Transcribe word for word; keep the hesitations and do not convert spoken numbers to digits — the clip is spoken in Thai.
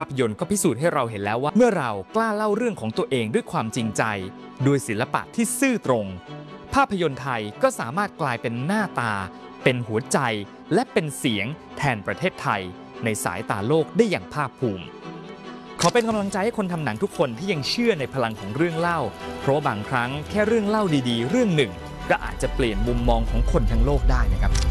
ภาพยนตร์ก็พิสูจน์ให้เราเห็นแล้วว่าเมื่อเรากล้าเล่าเรื่องของตัวเองด้วยความจริงใจด้วยศิลปะที่ซื่อตรงภาพยนตร์ไทยก็สามารถกลายเป็นหน้าตาเป็นหัวใจและเป็นเสียงแทนประเทศไทยในสายตาโลกได้อย่างภาคภูมิขอเป็นกำลังใจให้คนทำหนังทุกคนที่ยังเชื่อในพลังของเรื่องเล่าเพราะบางครั้งแค่เรื่องเล่าดีๆเรื่องหนึ่งก็อาจจะเปลี่ยนมุมมองของคนทั้งโลกได้นะครับ